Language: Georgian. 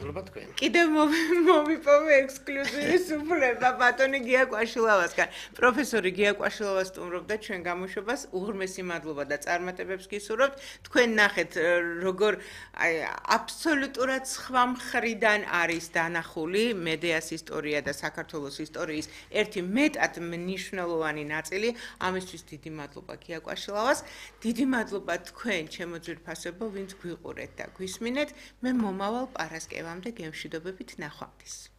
მადლობა თქვენ. კიდევ მომიპოვე ექსკლუზიური სუფლება ბატონი გია კვაშილავასგან. პროფესორი გია კვაშილავა სტუმრობდა ჩვენ გამოშვებას. უღრმესი მადლობა და წარმატებებს გისურვებთ. თქვენ ნახეთ როგორ აბსოლუტურად სხვა მხრიდან არის დანახული მედეას ისტორია და საქართველოს ისტორიის ერთი მეტად მნიშვნელოვანი ნაწილი. ამისთვის დიდი მადლობა გია კვაშილავას. დიდი მადლობა თქვენ ჩემო ძვირფასებო, ვინც გვიყურეთ და გვისმინეთ. მე მომავალ პარასკევამდე გემშვიდობებით ნახვამდის.